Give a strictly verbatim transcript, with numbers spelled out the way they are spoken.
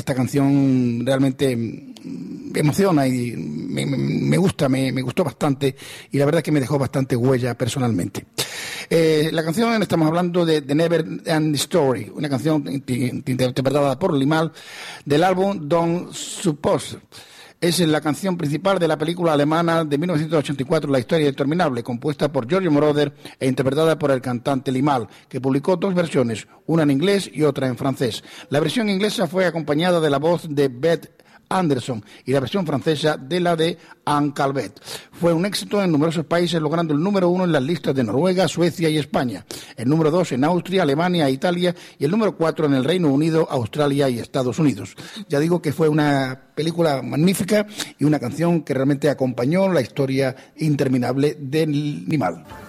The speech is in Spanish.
esta canción realmente me emociona y me, me, me gusta, me, me gustó bastante y la verdad es que me dejó bastante huella personalmente. Eh, la canción, estamos hablando de The Never End Story, una canción interpretada por Limahl del álbum Don't Suppose. Es la canción principal de la película alemana de mil novecientos ochenta y cuatro, La historia interminable, compuesta por Giorgio Moroder e interpretada por el cantante Limahl, que publicó dos versiones, una en inglés y otra en francés. La versión inglesa fue acompañada de la voz de Beth Anderson y la versión francesa de la de Anne Calvet. Fue un éxito en numerosos países, logrando el número uno en las listas de Noruega, Suecia y España, el número dos en Austria, Alemania, Italia y el número cuatro en el Reino Unido, Australia y Estados Unidos. Ya digo que fue una película magnífica y una canción que realmente acompañó la historia interminable de Limahl.